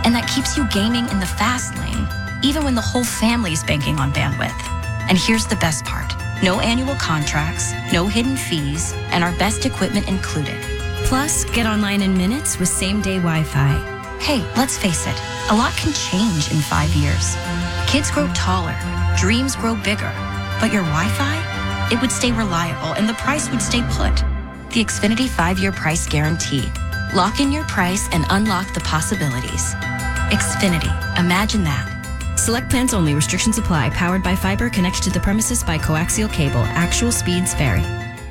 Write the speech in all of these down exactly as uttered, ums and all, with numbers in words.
And that keeps you gaming in the fast lane, even when the whole family's banking on bandwidth. And here's the best part. No annual contracts, no hidden fees, and our best equipment included. Plus, get online in minutes with same-day Wi-Fi. Hey, let's face it, a lot can change in five years. Kids grow taller, dreams grow bigger, but your Wi-Fi, it would stay reliable and the price would stay put. The Xfinity five-year price guarantee. Lock in your price and unlock the possibilities. Xfinity, imagine that. Select plans only. Restrictions apply. Powered by fiber. Connected to the premises by coaxial cable. Actual speeds vary.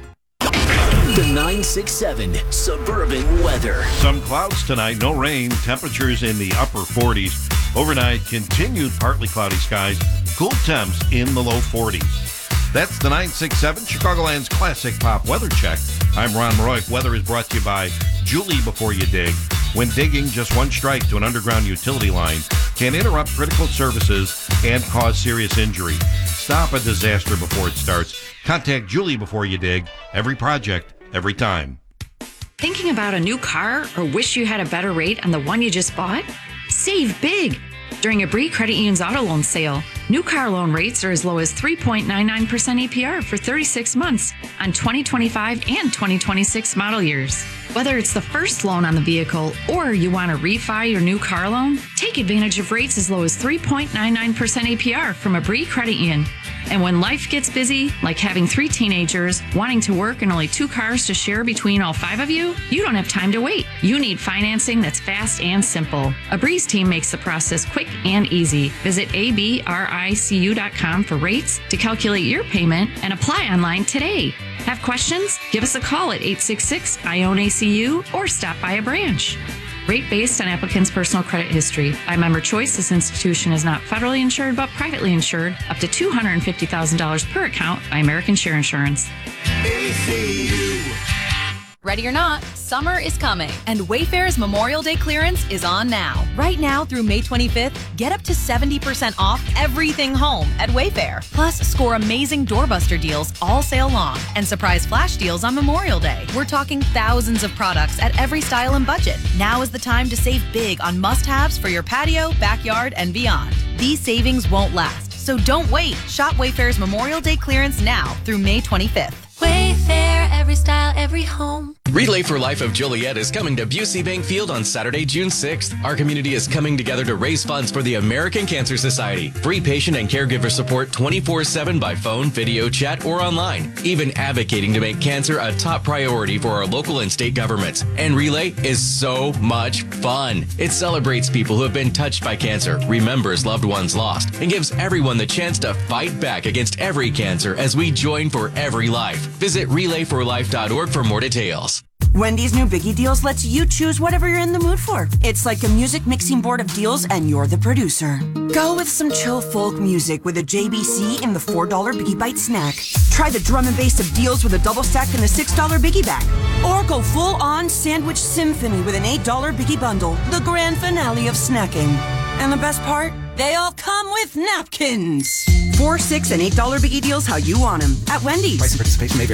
The nine six seven Suburban Weather. Some clouds tonight, no rain. Temperatures in the upper forties. Overnight, continued partly cloudy skies. Cool temps in the low forties. That's the nine six seven Chicagoland's Classic Pop Weather Check. I'm Ron Roy. Weather is brought to you by Julie Before You Dig. When digging, just one strike to an underground utility line can interrupt critical services and cause serious injury. Stop a disaster before it starts. Contact Julie Before You Dig. Every project, every time. Thinking about a new car or wish you had a better rate on the one you just bought? Save big during a Bree Credit Union's auto loan sale. New car loan rates are as low as three point nine nine percent A P R for thirty-six months on twenty twenty-five and twenty twenty-six model years. Whether it's the first loan on the vehicle or you want to refi your new car loan, take advantage of rates as low as three point nine nine percent A P R from a Bree Credit Union. And when life gets busy, like having three teenagers, wanting to work, and only two cars to share between all five of you, you don't have time to wait. You need financing that's fast and simple. A Breeze team makes the process quick and easy. Visit A B R I C U dot com for rates to calculate your payment and apply online today. Have questions? Give us a call at eight six six I O N A C U or stop by a branch. Rate based on applicant's personal credit history. By member choice, this institution is not federally insured but privately insured up to two hundred fifty thousand dollars per account by American Share Insurance. A C U. Ready or not, summer is coming, and Wayfair's Memorial Day clearance is on now. Right now through May twenty-fifth, get up to seventy percent off everything home at Wayfair. Plus, score amazing doorbuster deals all sale long and surprise flash deals on Memorial Day. We're talking thousands of products at every style and budget. Now is the time to save big on must-haves for your patio, backyard, and beyond. These savings won't last, so don't wait. Shop Wayfair's Memorial Day clearance now through May twenty-fifth. Wayfair, every style, every home. Relay for Life of Joliet is coming to Busey Bank Field on Saturday, June sixth. Our community is coming together to raise funds for the American Cancer Society. Free patient and caregiver support twenty-four seven by phone, video, chat, or online. Even advocating to make cancer a top priority for our local and state governments. And Relay is so much fun. It celebrates people who have been touched by cancer, remembers loved ones lost, and gives everyone the chance to fight back against every cancer as we join for every life. Visit relay for life dot org for more details. Wendy's new Biggie Deals lets you choose whatever you're in the mood for. It's like a music mixing board of deals and you're the producer. Go with some chill folk music with a J B C in the four dollar Biggie Bite snack. Try the drum and bass of deals with a double stack in the six dollar Biggie bag. Or go full on sandwich symphony with an eight dollar Biggie bundle. The grand finale of snacking. And the best part? They all come with napkins. Four, six, and eight dollar Biggie Deals how you want them at Wendy's. Price and participation may vary.